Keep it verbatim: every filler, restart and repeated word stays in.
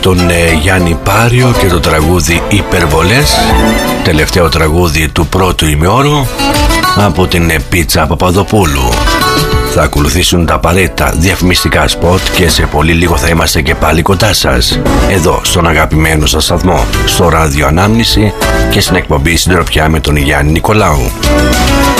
τον ε, Γιάννη Πάριο και το τραγούδι Υπερβολές, τελευταίο τραγούδι του πρώτου ημιώρου από την ε, Πίτσα Παπαδοπούλου. Θα ακολουθήσουν τα απαραίτητα διαφημιστικά σποτ και σε πολύ λίγο θα είμαστε και πάλι κοντά σας, εδώ στον αγαπημένο σας σταθμό, στο Ράδιο Ανάμνηση και στην εκπομπή Συντροφιά με τον Γιάννη Νικολάου.